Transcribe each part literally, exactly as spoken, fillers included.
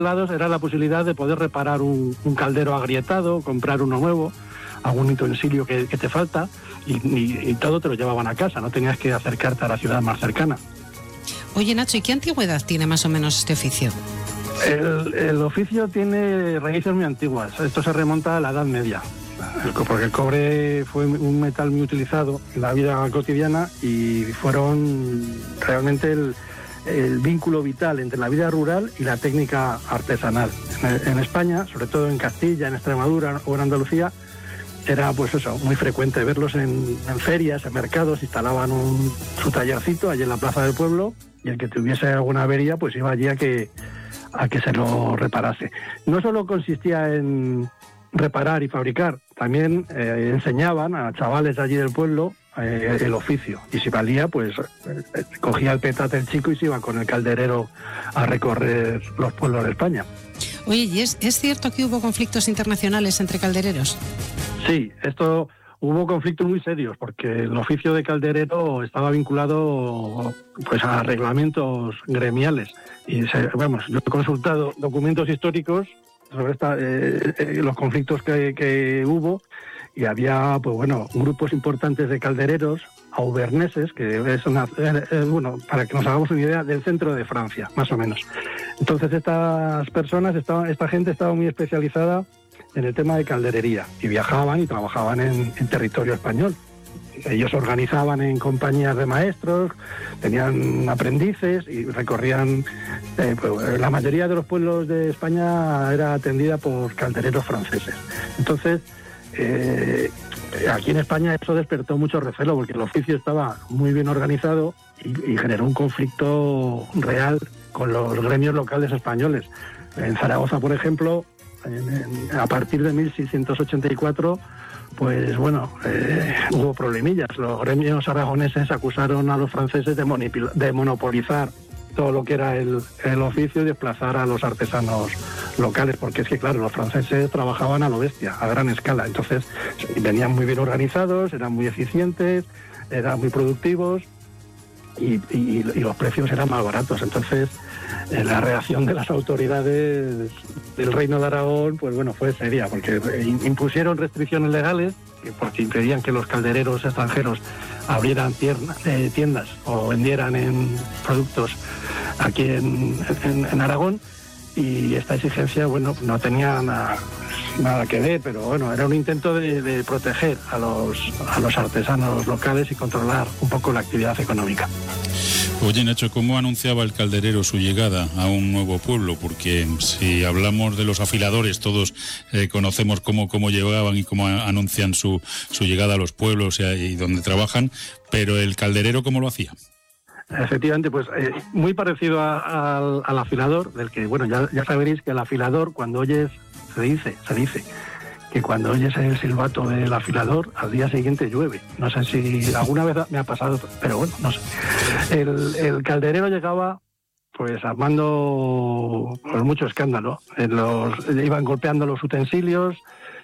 lados era la posibilidad de poder reparar un, un caldero agrietado, comprar uno nuevo, algún utensilio que, que te falta, y, y, y todo te lo llevaban a casa, no tenías que acercarte a la ciudad más cercana. Oye, Nacho, ¿y qué antigüedad tiene más o menos este oficio? El, el oficio tiene raíces muy antiguas. Esto se remonta a la Edad Media, porque el cobre fue un metal muy utilizado en la vida cotidiana y fueron realmente el, el vínculo vital entre la vida rural y la técnica artesanal. En, en España, sobre todo en Castilla, en Extremadura o en Andalucía, era pues eso, muy frecuente verlos en, en ferias, en mercados, instalaban un, su tallercito allí en la plaza del pueblo, y el que tuviese alguna avería pues iba allí a que, a que se lo reparase. No solo consistía en reparar y fabricar, también eh, enseñaban a chavales allí del pueblo eh, el oficio, y si valía pues eh, cogía el petate el chico y se iba con el calderero a recorrer los pueblos de España. Oye, ¿y es, es cierto que hubo conflictos internacionales entre caldereros? Sí, esto hubo conflictos muy serios porque el oficio de calderero estaba vinculado pues a reglamentos gremiales y se, vamos, yo he consultado documentos históricos sobre esta, eh, eh, los conflictos que, que hubo, y había pues bueno grupos importantes de caldereros auverneses, que es una, eh, bueno, para que nos hagamos una idea, del centro de Francia, más o menos. Entonces estas personas, esta, esta gente estaba muy especializada en el tema de calderería y viajaban y trabajaban en, en territorio español. Ellos organizaban en compañías de maestros, tenían aprendices y recorrían, eh, pues, la mayoría de los pueblos de España era atendida por caldereros franceses. Entonces, eh, aquí en España eso despertó mucho recelo porque el oficio estaba muy bien organizado y, y generó un conflicto real con los gremios locales españoles. En Zaragoza, por ejemplo, en, en, a partir de mil seiscientos ochenta y cuatro, pues bueno, eh, hubo problemillas. Los gremios aragoneses acusaron a los franceses de, monipil- de monopolizar todo lo que era el, el oficio y desplazar a los artesanos locales, porque es que claro, los franceses trabajaban a lo bestia, a gran escala, entonces venían muy bien organizados, eran muy eficientes, eran muy productivos y, y, y los precios eran más baratos. Entonces eh, la reacción de las autoridades del Reino de Aragón pues bueno, fue seria, porque impusieron restricciones legales porque impedían que los caldereros extranjeros abrieran tierna, eh, tiendas o vendieran en productos aquí en, en, en Aragón, y esta exigencia bueno no tenía nada, nada que ver, pero bueno, era un intento de, de proteger a los, a los artesanos locales y controlar un poco la actividad económica. Oye, Nacho, ¿cómo anunciaba el calderero su llegada a un nuevo pueblo? Porque si hablamos de los afiladores, todos eh, conocemos cómo, cómo llegaban y cómo anuncian su, su llegada a los pueblos y, y donde trabajan, pero el calderero, ¿cómo lo hacía? Efectivamente, pues eh, muy parecido a, a, al afilador, del que, bueno, ya, ya sabréis que el afilador, cuando oyes, se dice, se dice, que cuando oyes el silbato del afilador, al día siguiente llueve. No sé si alguna vez me ha pasado, pero bueno, no sé. El, el calderero llegaba pues armando pues, mucho escándalo. Los, iban golpeando los utensilios,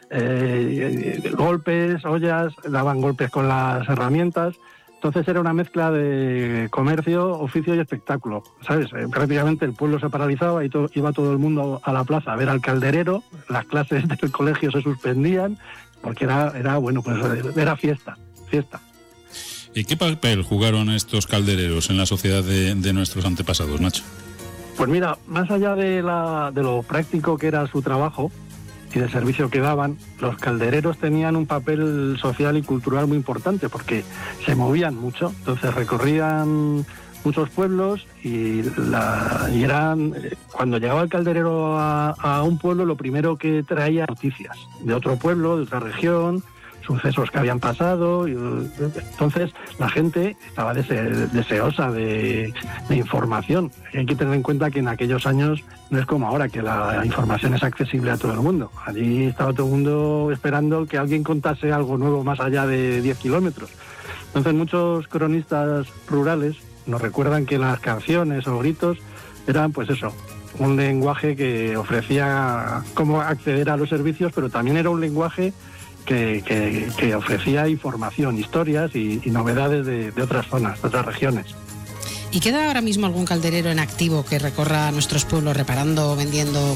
eh, golpes, ollas, daban golpes con las herramientas. Entonces era una mezcla de comercio, oficio y espectáculo, ¿sabes? Eh, prácticamente el pueblo se paralizaba y to- iba todo el mundo a la plaza a ver al calderero, las clases del colegio se suspendían, porque era, era bueno, pues era fiesta, fiesta. ¿Y qué papel jugaron estos caldereros en la sociedad de, de nuestros antepasados, Nacho? Pues mira, más allá de, la, de lo práctico que era su trabajo y del servicio que daban, los caldereros tenían un papel social y cultural muy importante porque se movían mucho, entonces recorrían muchos pueblos y, la, y eran, cuando llegaba el calderero a, a un pueblo, lo primero que traía noticias de otro pueblo, de otra región, sucesos que habían pasado, y entonces la gente estaba dese, deseosa de, de información. Hay que tener en cuenta que en aquellos años no es como ahora, que la información es accesible a todo el mundo. Allí estaba todo el mundo esperando que alguien contase algo nuevo más allá de diez kilómetros. Entonces muchos cronistas rurales nos recuerdan que las canciones o gritos eran pues eso, un lenguaje que ofrecía cómo acceder a los servicios, pero también era un lenguaje Que, que, que ofrecía información, historias y, y novedades de, de otras zonas, de otras regiones. ¿Y queda ahora mismo algún calderero en activo que recorra nuestros pueblos reparando, vendiendo